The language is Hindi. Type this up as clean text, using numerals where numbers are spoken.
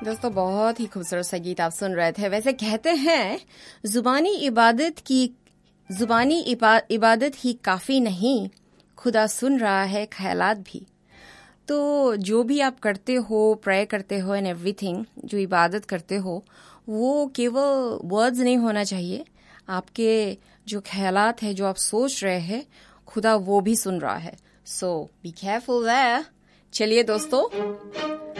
दोस्तों बहुत ही खूबसूरत सा गीत आप सुन रहे थे। वैसे कहते हैं जुबानी इबादत ही काफी नहीं, खुदा सुन रहा है ख्यालात भी। तो जो भी आप करते हो, प्रे करते हो एंड एवरीथिंग, जो इबादत करते हो वो केवल वर्ड्स नहीं होना चाहिए। आपके जो ख्यालात है, जो आप सोच रहे हैं, खुदा वो भी सुन रहा है। सो बी केयरफुल देयर। चलिए दोस्तों,